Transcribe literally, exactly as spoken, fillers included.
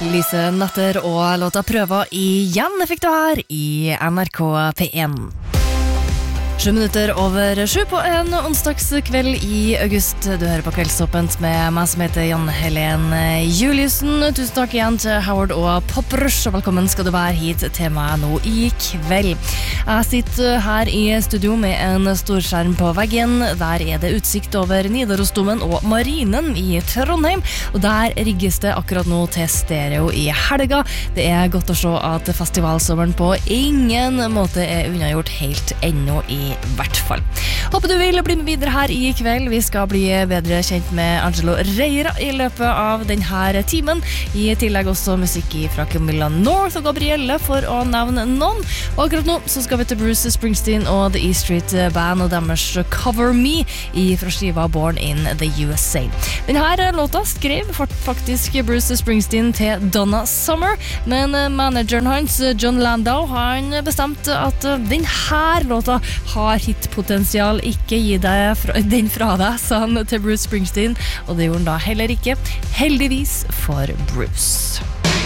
Lise Natter og låta Prøva igjen fikk du her i N R K P en. Sju minutter over sju på en onsdagskveld i august. Du hører på Kveldsåpent med meg som heter Jan Helen Juliussen. Tusen takk igjen til Howard og Poprush, og velkommen skal du være hit til meg nå i kveld. Jeg sitter her i studio med en storskjerm på veggen. Der er det utsikt over Nidarosdomen og Marinen i Trondheim, og der rigges det akkurat nå til stereo i helga. Det er godt å se at festivalsommeren på ingen måte er unnagjort helt ennå i hvert fall. Håper du vil bli med videre her i kveld. Vi skal bli bedre kjent med Angelo Reira i løpet av denne timen. I tillegg også musikk fra Camilla North og Gabrielle, for å nevne noen. Og akkurat nå så skal vi til Bruce Springsteen og The E Street Band og deres Cover Me fra skiva Born in the U S A. Denne låta skrev faktisk Bruce Springsteen til Donna Summer, men manageren hans, John Landau, han bestemte at denne låta har hitpotensial. Ikke gi deg fra, den fra deg, sa han til Bruce Springsteen, og det gjorde han da heller ikke. Heldigvis for Bruce.